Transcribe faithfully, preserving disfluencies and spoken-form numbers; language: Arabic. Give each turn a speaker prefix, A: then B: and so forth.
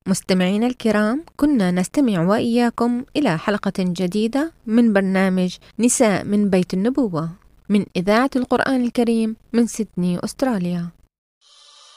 A: مستمعينا الكرام، كنا نستمع وإياكم إلى حلقة جديدة من برنامج نساء من بيت النبوة من إذاعة القرآن الكريم من سيدني، أستراليا.